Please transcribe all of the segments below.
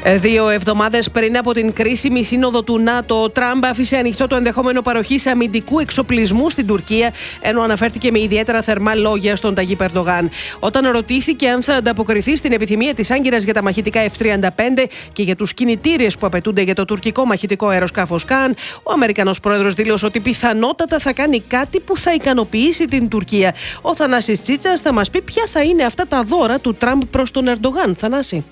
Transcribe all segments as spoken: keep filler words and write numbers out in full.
Δύο εβδομάδες πριν από την κρίσιμη σύνοδο του ΝΑΤΟ, ο Τραμπ άφησε ανοιχτό το ενδεχόμενο παροχής αμυντικού εξοπλισμού στην Τουρκία, ενώ αναφέρθηκε με ιδιαίτερα θερμά λόγια στον Ταγίπ Ερντογάν. Όταν ρωτήθηκε αν θα ανταποκριθεί στην επιθυμία της Άγκυρας για τα μαχητικά εφ τριάντα πέντε και για τους κινητήριες που απαιτούνται για το τουρκικό μαχητικό αεροσκάφος Καν, ο Αμερικανός πρόεδρος δήλωσε ότι πιθανότατα θα κάνει κάτι που θα ικανοποιήσει την Τουρκία. Ο Θανάσης Τσίτσας θα μας πει ποια θα είναι αυτά τα δώρα του Τραμπ προς τον Ερντογάν. Θανάση.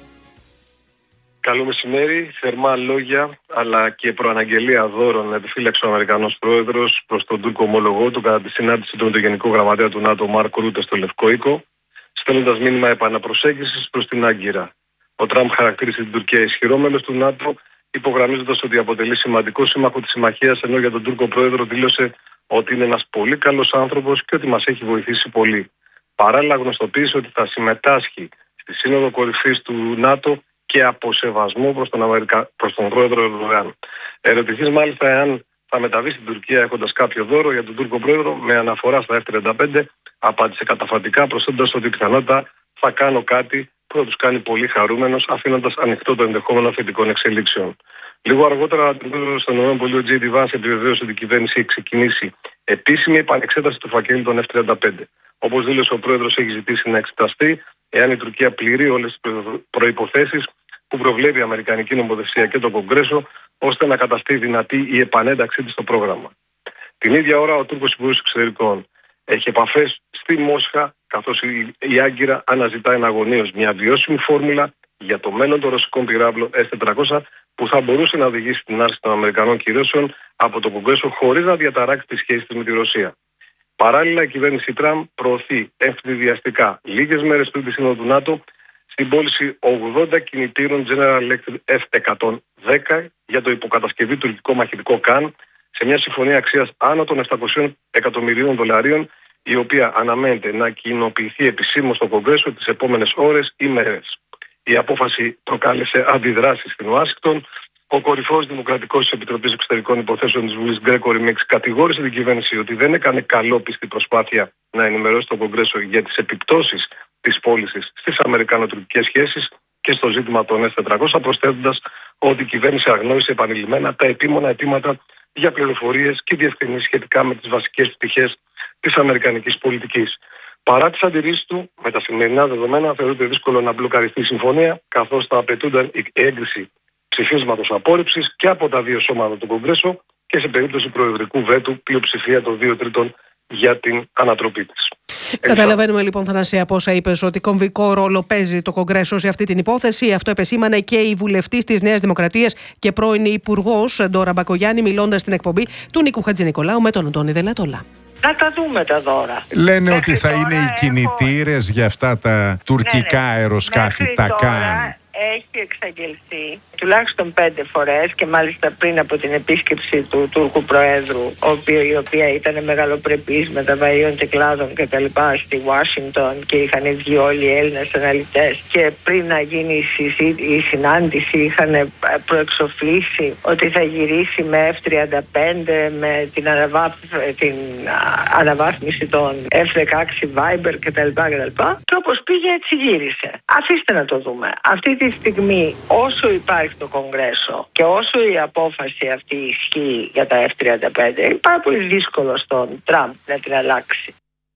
Καλό μεσημέρι. Θερμά λόγια αλλά και προαναγγελία δώρων επιφύλαξε ο Αμερικανός πρόεδρος προς τον Τούρκο ομολογό του κατά τη συνάντηση του με τον Γενικό Γραμματέα του ΝΑΤΟ Μάρκ Ρούτε στο Λευκό Οίκο, στέλνοντας μήνυμα επαναπροσέγγισης προς την Άγκυρα. Ο Τραμπ χαρακτήρισε την Τουρκία ισχυρό μέλος του ΝΑΤΟ, υπογραμμίζοντας ότι αποτελεί σημαντικό σύμμαχο της συμμαχίας, ενώ για τον Τούρκο πρόεδρο δήλωσε ότι είναι ένας πολύ καλός άνθρωπος και ότι μας έχει βοηθήσει πολύ. Παράλληλα, γνωστοποίησε ότι θα συμμετάσχει στη Σύνοδο Κορυφής του ΝΑΤΟ και από σεβασμό προς τον, Αμερικα... προς τον πρόεδρο Ερντογάν. Ερωτηθείς μάλιστα εάν θα μεταβεί στην Τουρκία έχοντας κάποιο δώρο για τον Τούρκο πρόεδρο, με αναφορά στα εφ τριάντα πέντε, απάντησε καταφατικά, προσθέτοντας ότι πιθανότατα θα κάνω κάτι που θα τους κάνει πολύ χαρούμενος, αφήνοντας ανοιχτό το ενδεχόμενο θετικών εξελίξεων. Λίγο αργότερα, ο αντιπρόεδρος των ΗΠΑ, Τζέι ντι Vance, επιβεβαίωσε ότι η κυβέρνηση έχει ξεκινήσει επίσημη επανεξέταση του φακέλου των εφ τριάντα πέντε. Όπως δήλωσε ο πρόεδρος, έχει ζητήσει να εξεταστεί εάν η Τουρκία πληρεί όλες τις προϋποθέσεις που προβλέπει η Αμερικανική νομοθεσία και το Κογκρέσο, ώστε να καταστεί δυνατή η επανένταξή της στο πρόγραμμα. Την ίδια ώρα, ο Τούρκος Υπουργός Εξωτερικών έχει επαφές στη Μόσχα, καθώς η Άγκυρα αναζητά εναγωνίως μια βιώσιμη φόρμουλα για το μέλλον των ρωσικών πυράβλων ες τετρακόσια, που θα μπορούσε να οδηγήσει στην άρση των Αμερικανών κυρώσεων από το Κογκρέσο χωρίς να διαταράξει τις σχέσεις της με τη Ρωσία. Παράλληλα, η κυβέρνηση Τραμπ προωθεί ευνηδιαστικά, λίγες μέρες πριν τη Σύνοδο του ΝΑΤΟ, στην πώληση ογδόντα κινητήρων General Electric εφ εκατόν δέκα για το υποκατασκευή τουρκικό μαχητικό Καν, σε μια συμφωνία αξίας άνω των επτακόσιων εκατομμυρίων δολαρίων, η οποία αναμένεται να κοινοποιηθεί επισήμως στο Κογκρέσο τις επόμενες ώρες ή μέρες. Η απόφαση προκάλεσε αντιδράσεις στην Ουάσιγκτον. Ο κορυφαίος δημοκρατικός της Επιτροπής Εξωτερικών Υποθέσεων της Βουλής, Γκρέκορι Μίξ, κατηγόρησε την κυβέρνηση ότι δεν έκανε καλόπιστη προσπάθεια να ενημερώσει τον Κογκρέσο για τις επιπτώσεις της πώλησης στις αμερικανο-τουρκικές σχέσεις και στο ζήτημα των ες τετρακόσια, προσθέτοντας ότι η κυβέρνηση αγνόησε επανειλημμένα τα επίμονα αιτήματα για πληροφορίες και διευκρινήσεις σχετικά με τις βασικές πτυχές της αμερικανικής πολιτικής. Παρά τις αντιρρήσεις του, με τα σημερινά δεδομένα θεωρείται δύσκολο να μπλοκαριστεί η συμφωνία, καθώς θα απαιτούνταν η έγκριση ψηφίσματος απόρριψης και από τα δύο σώματα του Κογκρέσο και σε περίπτωση προεδρικού βέτου πλειοψηφία των δύο τρίτων για την ανατροπή της. Καταλαβαίνουμε λοιπόν, Θανασία, από όσα είπες, ότι κομβικό ρόλο παίζει το Κογκρέσο σε αυτή την υπόθεση. Αυτό επεσήμανε και η βουλευτής της Νέας Δημοκρατίας και πρώην υπουργός Ντόρα Μπακογιάννη, μιλώντας στην εκπομπή του Νίκου Χατζηνικολάου με τον Αντώνη Δελατόλα. Να τα δούμε τα δώρα. Λένε Μέχρι ότι θα είναι οι κινητήρες έχω... για αυτά τα τουρκικά ναι, ναι. αεροσκάφη, Μέχρι τα Καν. Έχει εξαγγελθεί τουλάχιστον πέντε φορές και μάλιστα πριν από την επίσκεψη του Τούρκου Προέδρου, η οποία ήταν μεγαλοπρεπής με τα βαΐων και κλάδων και τα λοιπά στη Ουάσιγκτον και είχαν βγει όλοι οι Έλληνες αναλυτές, και πριν να γίνει η, συζή... η συνάντηση είχαν προεξοφλήσει ότι θα γυρίσει με εφ τριάντα πέντε, με την, αναβά... την αναβάθμιση των εφ δεκαέξι Viper κτλ. Και όπως πήγε έτσι γύρισε. Αφήστε να το δούμε. Αυτή τη στιγμή, όσο υπάρχει το Κογκρέσο και όσο η απόφαση αυτή ισχύει για τα εφ τριάντα πέντε, είναι πάρα πολύ δύσκολο στον Τραμπ να την αλλάξει.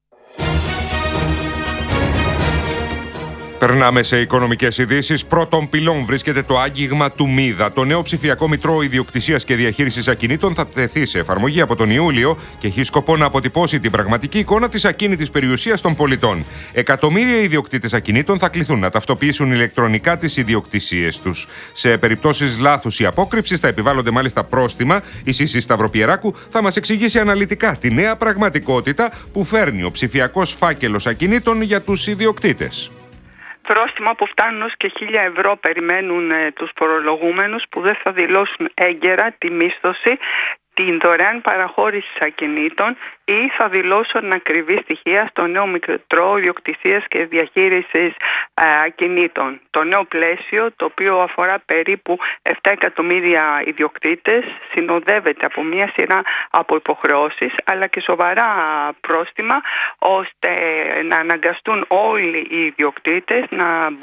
Περνάμε σε οικονομικές ειδήσεις. Πρώτον πυλών βρίσκεται το άγγιγμα του ΜΙΔΑ. Το νέο ψηφιακό μητρό ιδιοκτησίας και διαχείρισης ακινήτων θα τεθεί σε εφαρμογή από τον Ιούλιο και έχει σκοπό να αποτυπώσει την πραγματική εικόνα της ακίνητης περιουσίας των πολιτών. Εκατομμύρια ιδιοκτήτες ακινήτων θα κληθούν να ταυτοποιήσουν ηλεκτρονικά τις ιδιοκτησίες τους. Σε περιπτώσεις λάθους ή απόκρυψης θα επιβάλλονται μάλιστα πρόστιμα. Η Σύση Σταυροπιεράκου θα μας εξηγήσει αναλυτικά τη νέα πραγματικότητα που φέρνει ο ψηφιακός φάκελος ακινήτων για τους ιδιοκτήτες. Πρόστιμα που φτάνουν ως και χίλια ευρώ περιμένουν ε, τους φορολογούμενους που δεν θα δηλώσουν έγκαιρα τη μίσθωση, την δωρεάν παραχώρηση ακινήτων ή θα δηλώσουν ακριβή στοιχεία στο νέο μητρό ιδιοκτησίας και διαχείρισης ακινήτων. Το νέο πλαίσιο, το οποίο αφορά περίπου επτά εκατομμύρια ιδιοκτήτες, συνοδεύεται από μια σειρά από υποχρεώσεις αλλά και σοβαρά πρόστιμα, ώστε να αναγκαστούν όλοι οι ιδιοκτήτες να